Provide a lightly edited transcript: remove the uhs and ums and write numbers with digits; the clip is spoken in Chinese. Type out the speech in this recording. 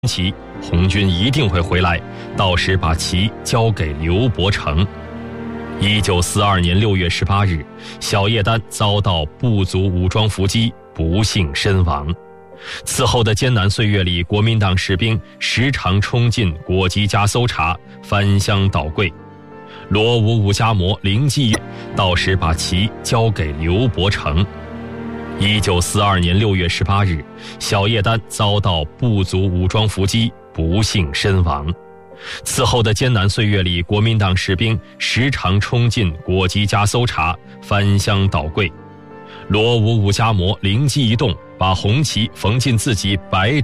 旗，红军一定会回来，到时把旗交给刘伯承。1942年6月18日，小叶丹遭到部族武装伏击，不幸身亡。此后的艰难岁月里，国民党士兵时常冲进国基家搜查，翻箱倒柜。罗武武家模灵机，到时把旗交给刘伯承。1942年6月18日，小叶丹遭到部族武装伏击，不幸身亡。此后的艰难岁月里，国民党士兵时常冲进国基家搜查，翻箱倒柜。罗武武家模灵机一动，把红旗缝进自己白